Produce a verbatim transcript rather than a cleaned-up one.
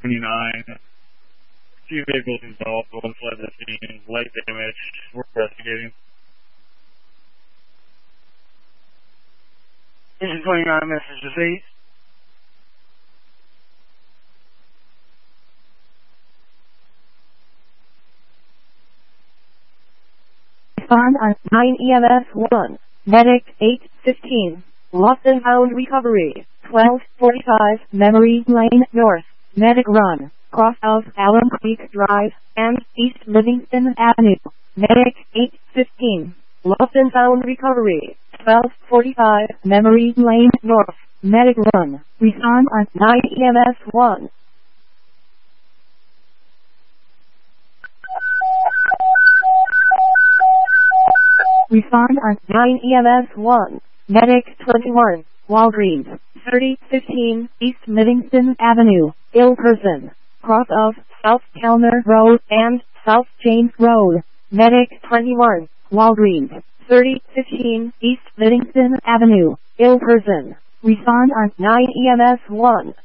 twenty-nine. Two vehicles involved, one fled the scene, light damage. We're investigating. Engine twenty-nine, message received. Respond on nine E M S one. Medic eight fifteen. Lost and found recovery. twelve forty-five Memory Lane North. Medic run. Cross of Allen Creek Drive and East Livingston Avenue. Medic eight fifteen. Lost and found recovery. twelve forty-five Memory Lane North. Medic run. Respond on nine E M S one. Respond on nine E M S one. Medic twenty-one. Walgreens. thirty fifteen East Livingston Avenue. Ill person. Cross of South Kellner Road and South James Road. Medic twenty-one. Walgreens. thirty fifteen East Livingston Avenue. Ill person. Respond on nine E M S one.